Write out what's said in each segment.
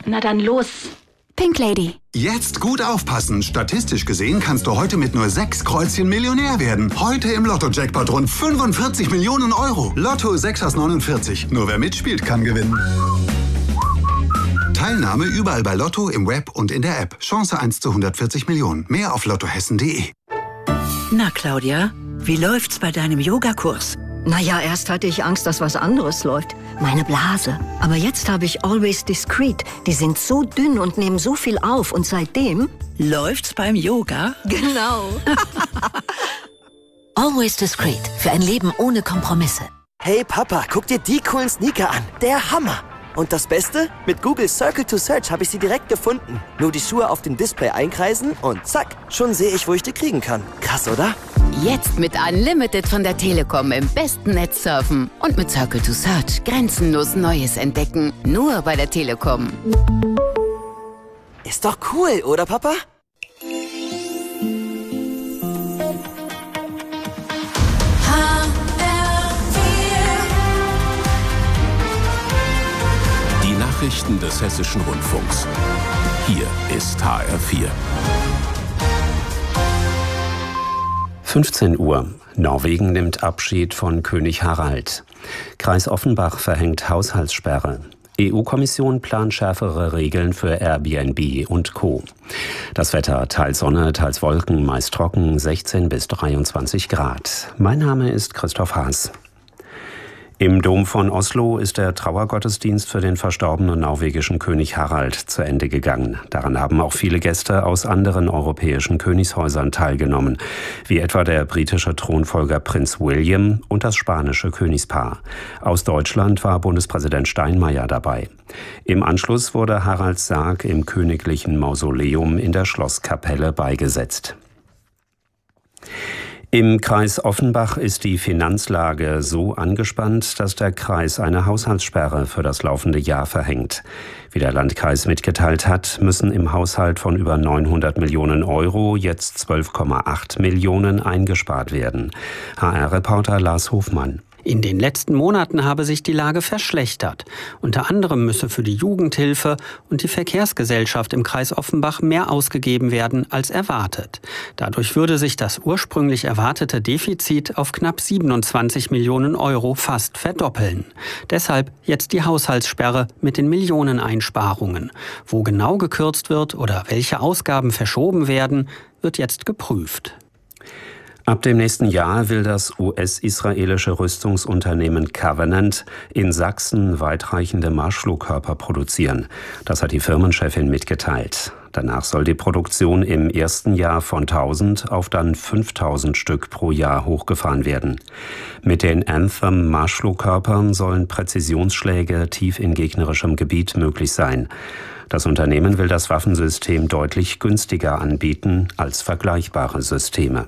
Na dann los. Pink Lady. Jetzt gut aufpassen. Statistisch gesehen kannst du heute mit nur 6 Kreuzchen Millionär werden. Heute im Lotto-Jackpot rund 45 Millionen Euro. Lotto 6 aus 49. Nur wer mitspielt, kann gewinnen. Teilnahme überall bei Lotto, im Web und in der App. Chance 1 zu 140 Millionen. Mehr auf lottohessen.de. Na, Claudia, wie läuft's bei deinem Yogakurs? Naja, erst hatte ich Angst, dass was anderes läuft. Meine Blase. Aber jetzt habe ich Always Discreet. Die sind so dünn und nehmen so viel auf. Und seitdem... Läuft's beim Yoga? Genau. Always Discreet. Für ein Leben ohne Kompromisse. Hey Papa, guck dir die coolen Sneaker an. Der Hammer. Und das Beste? Mit Google Circle to Search habe ich sie direkt gefunden. Nur die Schuhe auf dem Display einkreisen und zack, schon sehe ich, wo ich die kriegen kann. Krass, oder? Jetzt mit Unlimited von der Telekom im besten Netz surfen. Und mit Circle to Search grenzenlos Neues entdecken. Nur bei der Telekom. Ist doch cool, oder Papa? Die Nachrichten des Hessischen Rundfunks. Hier ist HR4. 15 Uhr. Norwegen nimmt Abschied von König Harald. Kreis Offenbach verhängt Haushaltssperre. EU-Kommission plant schärfere Regeln für Airbnb und Co. Das Wetter, teils Sonne, teils Wolken, meist trocken, 16 bis 23 Grad. Mein Name ist Christoph Haas. Im Dom von Oslo ist der Trauergottesdienst für den verstorbenen norwegischen König Harald zu Ende gegangen. Daran haben auch viele Gäste aus anderen europäischen Königshäusern teilgenommen, wie etwa der britische Thronfolger Prinz William und das spanische Königspaar. Aus Deutschland war Bundespräsident Steinmeier dabei. Im Anschluss wurde Haralds Sarg im königlichen Mausoleum in der Schlosskapelle beigesetzt. Im Kreis Offenbach ist die Finanzlage so angespannt, dass der Kreis eine Haushaltssperre für das laufende Jahr verhängt. Wie der Landkreis mitgeteilt hat, müssen im Haushalt von über 900 Millionen Euro jetzt 12,8 Millionen eingespart werden. HR-Reporter Lars Hofmann. In den letzten Monaten habe sich die Lage verschlechtert. Unter anderem müsse für die Jugendhilfe und die Verkehrsgesellschaft im Kreis Offenbach mehr ausgegeben werden als erwartet. Dadurch würde sich das ursprünglich erwartete Defizit auf knapp 27 Millionen Euro fast verdoppeln. Deshalb jetzt die Haushaltssperre mit den Millioneneinsparungen. Wo genau gekürzt wird oder welche Ausgaben verschoben werden, wird jetzt geprüft. Ab dem nächsten Jahr will das US-israelische Rüstungsunternehmen Covenant in Sachsen weitreichende Marschflugkörper produzieren. Das hat die Firmenchefin mitgeteilt. Danach soll die Produktion im ersten Jahr von 1000 auf dann 5000 Stück pro Jahr hochgefahren werden. Mit den Anthem-Marschflugkörpern sollen Präzisionsschläge tief in gegnerischem Gebiet möglich sein. Das Unternehmen will das Waffensystem deutlich günstiger anbieten als vergleichbare Systeme.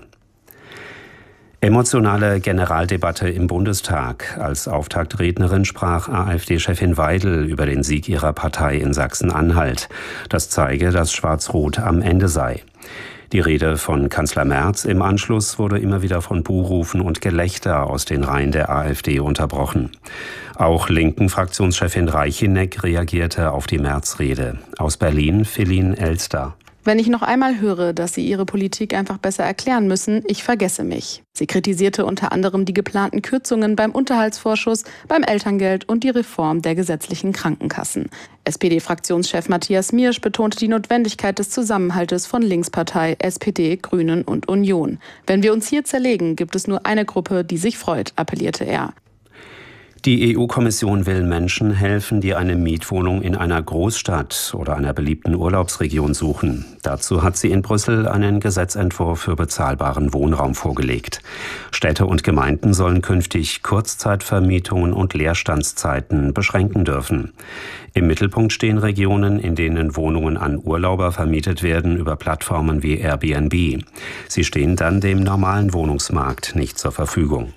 Emotionale Generaldebatte im Bundestag. Als Auftaktrednerin sprach AfD-Chefin Weidel über den Sieg ihrer Partei in Sachsen-Anhalt. Das zeige, dass Schwarz-Rot am Ende sei. Die Rede von Kanzler Merz im Anschluss wurde immer wieder von Buhrufen und Gelächter aus den Reihen der AfD unterbrochen. Auch linken Fraktionschefin Reicheneck reagierte auf die Merz-Rede. Aus Berlin Feline Elster. Wenn ich noch einmal höre, dass sie ihre Politik einfach besser erklären müssen, ich vergesse mich. Sie kritisierte unter anderem die geplanten Kürzungen beim Unterhaltsvorschuss, beim Elterngeld und die Reform der gesetzlichen Krankenkassen. SPD-Fraktionschef Matthias Miersch betonte die Notwendigkeit des Zusammenhaltes von Linkspartei, SPD, Grünen und Union. Wenn wir uns hier zerlegen, gibt es nur eine Gruppe, die sich freut, appellierte er. Die EU-Kommission will Menschen helfen, die eine Mietwohnung in einer Großstadt oder einer beliebten Urlaubsregion suchen. Dazu hat sie in Brüssel einen Gesetzentwurf für bezahlbaren Wohnraum vorgelegt. Städte und Gemeinden sollen künftig Kurzzeitvermietungen und Leerstandszeiten beschränken dürfen. Im Mittelpunkt stehen Regionen, in denen Wohnungen an Urlauber vermietet werden über Plattformen wie Airbnb. Sie stehen dann dem normalen Wohnungsmarkt nicht zur Verfügung.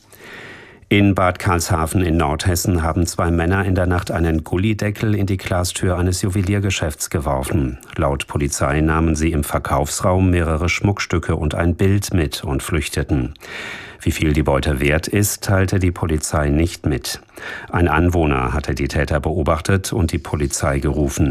In Bad Karlshafen in Nordhessen haben 2 Männer in der Nacht einen Gullydeckel in die Glastür eines Juweliergeschäfts geworfen. Laut Polizei nahmen sie im Verkaufsraum mehrere Schmuckstücke und ein Bild mit und flüchteten. Wie viel die Beute wert ist, teilte die Polizei nicht mit. Ein Anwohner hatte die Täter beobachtet und die Polizei gerufen.